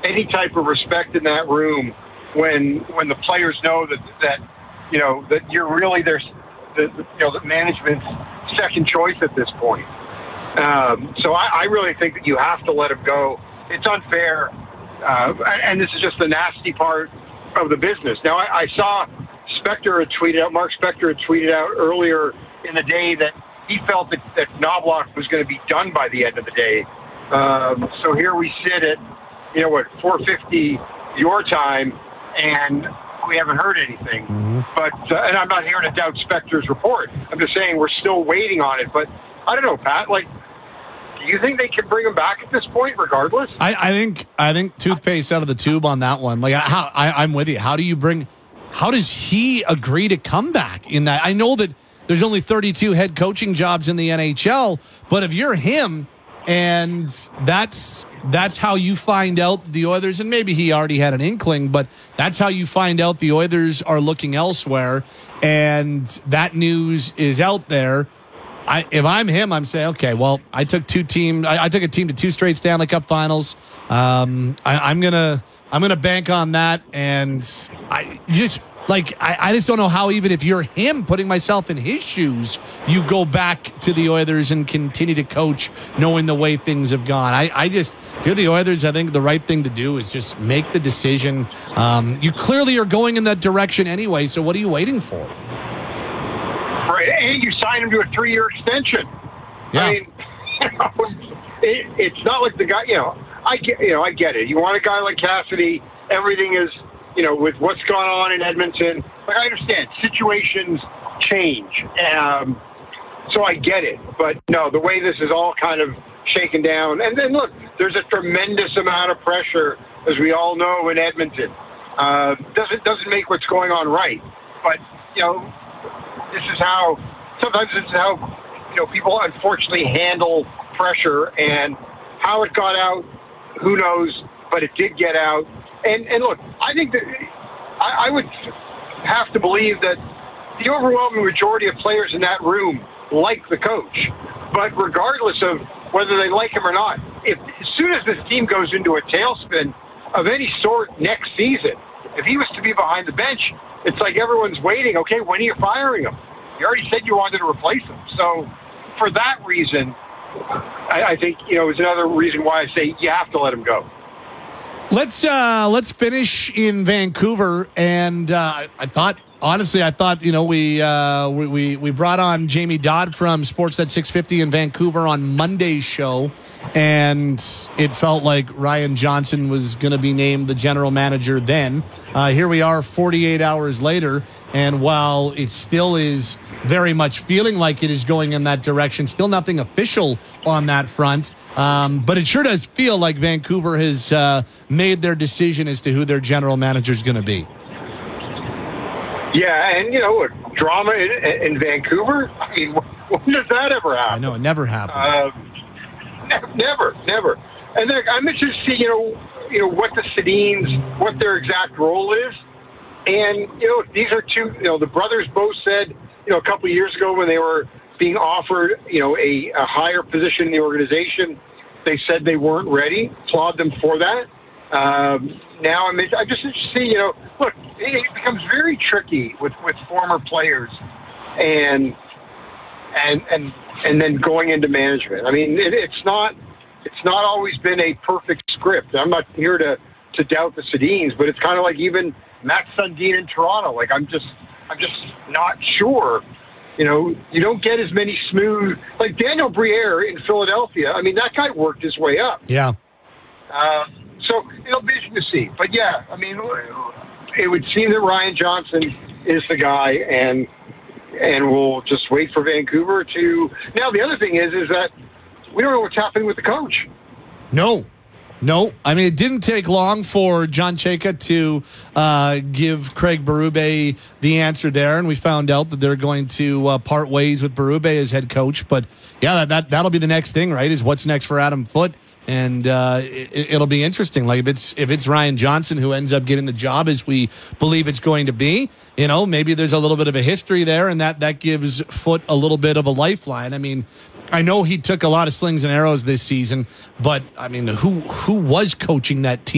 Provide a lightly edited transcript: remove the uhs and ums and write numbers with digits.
any type of respect in that room when the players know that you're really the management's second choice at this point. So I really think that you have to let him go. It's unfair, and this is just the nasty part of the business. Now, I saw Mark Spector had tweeted out earlier in the day that he felt that Knoblauch was going to be done by the end of the day. So here we sit at, 4:50 your time, and we haven't heard anything. Mm-hmm. But and I'm not here to doubt Spector's report. I'm just saying we're still waiting on it. But I don't know, Pat. Do you think they can bring him back at this point, regardless? I think toothpaste out of the tube on that one. I'm with you. How does he agree to come back in that? I know that there's only 32 head coaching jobs in the NHL, but if you're him and that's how you find out the Oilers, and maybe he already had an inkling, but that's how you find out the Oilers are looking elsewhere, and that news is out there. If I'm him, I'm saying, okay, well, I took a team to 2 straight Stanley Cup Finals. I'm gonna bank on that, and I just don't know how, even if you're him, putting myself in his shoes, you go back to the Oilers and continue to coach knowing the way things have gone. If you're the Oilers, I think the right thing to do is just make the decision. You clearly are going in that direction anyway, so what are you waiting for? Right, and you signed him to a 3-year extension. Yeah. I mean, it's not like the guy, I get it. You want a guy like Cassidy, everything is, with what's going on in Edmonton. I understand situations change. So I get it. But no, the way this is all kind of shaken down. And then look, there's a tremendous amount of pressure, as we all know, in Edmonton. Doesn't make what's going on right. But, sometimes this is how people unfortunately handle pressure, and how it got out, who knows, but it did get out. And look, I think that I would have to believe that the overwhelming majority of players in that room like the coach. But regardless of whether they like him or not, as soon as this team goes into a tailspin of any sort next season, if he was to be behind the bench, it's like everyone's waiting. Okay, when are you firing him? You already said you wanted to replace him. So for that reason, I think, is another reason why I say you have to let him go. Let's finish in Vancouver, and I thought we brought on Jamie Dodd from Sportsnet 650 in Vancouver on Monday's show, and it felt like Ryan Johnson was going to be named the general manager then. Here we are 48 hours later, and while it still is very much feeling like it is going in that direction, still nothing official on that front. But it sure does feel like Vancouver has made their decision as to who their general manager is going to be. Yeah, and drama in Vancouver. I mean, when does that ever happen? I know, it never happens. Never. And then I'm interested to see, what the Sedins, what their exact role is. And these are two. The brothers both said, a couple of years ago when they were being offered, a higher position in the organization, they said they weren't ready. Applaud them for that. Now I'm just interested to see, look, it becomes very tricky with former players and then going into management. I mean, it's not always been a perfect script. I'm not here to doubt the Sedins, but it's kind of like even Matt Sundin in Toronto. Like, I'm just not sure. You don't get as many smooth, like Daniel Briere in Philadelphia. I mean, that guy worked his way up. Yeah. So it'll be interesting to see. But yeah, I mean, it would seem that Ryan Johnson is the guy, and we'll just wait for Vancouver to. Now, the other thing is that we don't know what's happening with the coach. No. I mean, it didn't take long for John Chayka to give Craig Berube the answer there, and we found out that they're going to part ways with Berube as head coach. But yeah, that'll be the next thing, right? Is what's next for Adam Foote. And it'll be interesting. Like if it's Ryan Johnson who ends up getting the job as we believe it's going to be, maybe there's a little bit of a history there, and that gives Foote a little bit of a lifeline. I mean, I know he took a lot of slings and arrows this season, but I mean, who was coaching that team